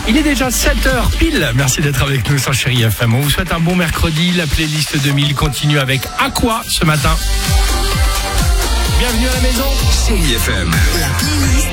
Il est déjà 7h pile. Merci d'être avec nous sur Chérie FM. On vous souhaite un bon mercredi. La playlist 2000 continue avec Aqua ce matin. Bienvenue à la maison. Chérie FM. La playlist.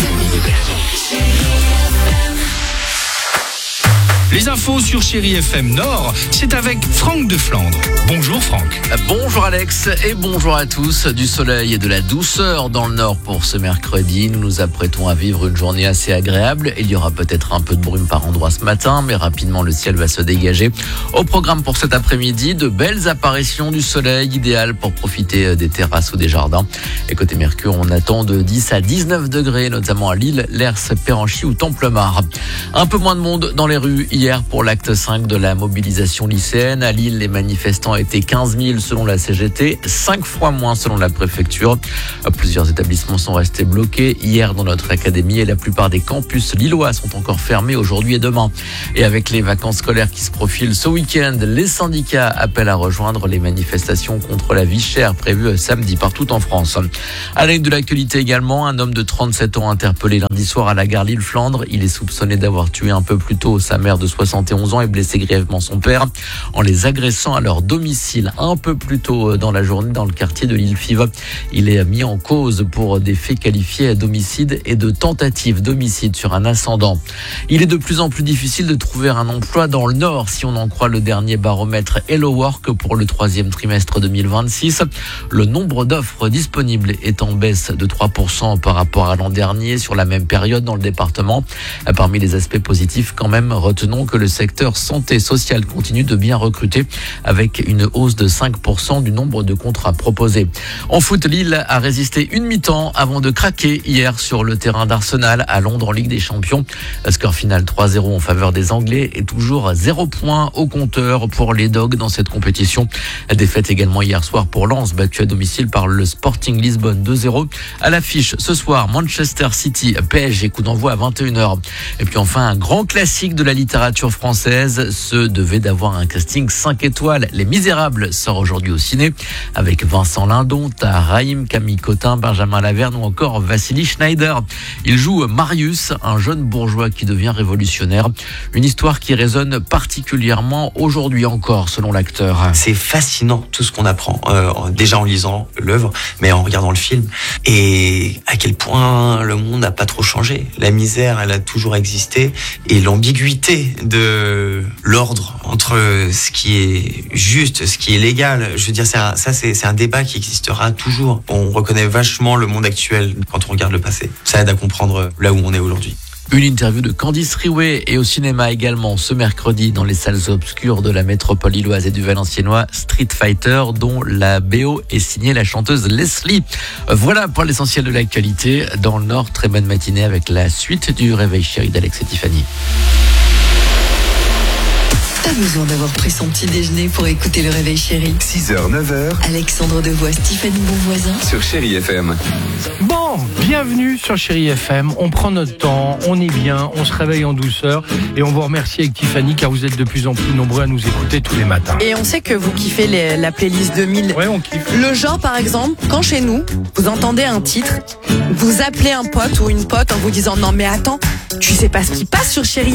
Les infos sur Chérie FM Nord, c'est avec Franck de Flandre. Bonjour Franck. Bonjour Alex et bonjour à tous. Du soleil et de la douceur dans le Nord pour ce mercredi. Nous nous apprêtons à vivre une journée assez agréable. Il y aura peut-être un peu de brume par endroits ce matin, mais rapidement le ciel va se dégager. Au programme pour cet après-midi, de belles apparitions du soleil, idéales pour profiter des terrasses ou des jardins. Et côté Mercure, on attend de 10 à 19 degrés, notamment à Lille, Lers, Péranchy ou Templemar. Un peu moins de monde dans les rues hier pour l'acte 5 de la mobilisation lycéenne. À Lille, les manifestants étaient 15 000 selon la CGT, 5 fois moins selon la préfecture. Plusieurs établissements sont restés bloqués hier dans notre académie et la plupart des campus lillois sont encore fermés aujourd'hui et demain. Et avec les vacances scolaires qui se profilent ce week-end, les syndicats appellent à rejoindre les manifestations contre la vie chère prévues samedi partout en France. À la une de l'actualité également, un homme de 37 ans interpellé lundi soir à la gare Lille-Flandre. Il est soupçonné d'avoir tué un peu plus tôt sa mère de 71 ans et blessé grièvement son père en les agressant à leur domicile un peu plus tôt dans la journée dans le quartier de l'Île-Five. Il est mis en cause pour des faits qualifiés d'homicide et de tentative d'homicide sur un ascendant. Il est de plus en plus difficile de trouver un emploi dans le Nord si on en croit le dernier baromètre Hello Work pour le troisième trimestre 2026. Le nombre d'offres disponibles est en baisse de 3% par rapport à l'an dernier sur la même période dans le département. Parmi les aspects positifs quand même, retenons que le secteur santé sociale continue de bien recruter avec une hausse de 5% du nombre de contrats proposés. En foot, Lille a résisté une mi-temps avant de craquer hier sur le terrain d'Arsenal à Londres en Ligue des Champions. Score final 3-0 en faveur des Anglais et toujours 0 points au compteur pour les Dogs dans cette compétition. Défaite également hier soir pour Lens, battu à domicile par le Sporting Lisbonne 2-0. À l'affiche ce soir, Manchester City, PSG, coup d'envoi à 21h. Et puis enfin, un grand classique de la littérature française, ce devait d'avoir un casting 5 étoiles. Les Misérables sort aujourd'hui au ciné avec Vincent Lindon, Raïm, Camille Cotin, Benjamin Laverne ou encore Vassili Schneider. Il joue Marius, un jeune bourgeois qui devient révolutionnaire. Une histoire qui résonne particulièrement aujourd'hui encore, selon l'acteur. C'est fascinant tout ce qu'on apprend, déjà en lisant l'œuvre, mais en regardant le film. Et à quel point le monde n'a pas trop changé. La misère, elle a toujours existé. Et l'ambiguïté de l'ordre entre ce qui est juste, ce qui est légal, je veux dire, c'est un débat qui existera toujours. On reconnaît vachement le monde actuel quand on regarde le passé. Ça aide à comprendre là où on est aujourd'hui. Une interview de Candice Riouet et au cinéma également ce mercredi dans les salles obscures de la métropole lilloise et du Valenciennois, Street Fighter, dont la BO est signée la chanteuse Leslie. Voilà pour l'essentiel de l'actualité. Dans le Nord, très bonne matinée avec la suite du Réveil Chéri d'Alex et Tiffany. Pas besoin d'avoir pris son petit déjeuner pour écouter le Réveil Chéri. 6h, 9h. Alexandre Devois, Tiffany Bonvoisin. Sur Chérie FM. Bon, bienvenue sur Chérie FM. On prend notre temps, on est bien, on se réveille en douceur et on vous remercie avec Tiffany car vous êtes de plus en plus nombreux à nous écouter tous les matins. Et on sait que vous kiffez la playlist 2000. Ouais, on kiffe. Le genre, par exemple, quand chez nous, vous entendez un titre, vous appelez un pote ou une pote en vous disant « Non mais attends, tu sais pas ce qui passe sur Chérie